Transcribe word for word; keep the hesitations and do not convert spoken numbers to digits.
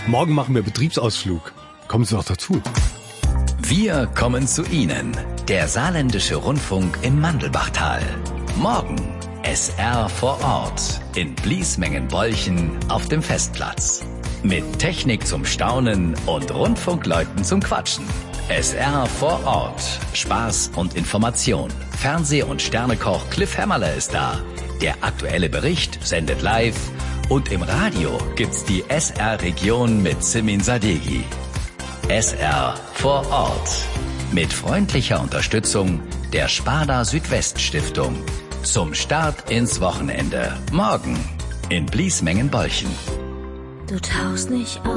Morgen machen wir Betriebsausflug. Kommen Sie doch dazu. Wir kommen zu Ihnen. Der Saarländische Rundfunk im Mandelbachtal. Morgen S R vor Ort in Bliesmengen-Bolchen auf dem Festplatz. Mit Technik zum Staunen und Rundfunkleuten zum Quatschen. S R vor Ort. Spaß und Information. Fernseh- und Sternekoch Cliff Hämmerle ist da. Der aktuelle Bericht sendet live. Und im Radio gibt's die S R-Region mit Simin Sadeghi. S R vor Ort. Mit freundlicher Unterstützung der Sparda Südwest Stiftung. Zum Start ins Wochenende. Morgen in Bliesmengen-Bolchen. Du tauchst nicht auf.